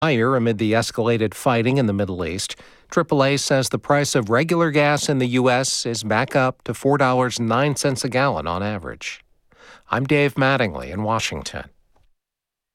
Higher amid the escalated fighting in the Middle East. AAA says the price of regular gas in the U.S. is back up to $4.09 a gallon on average. I'm Dave Mattingly in Washington.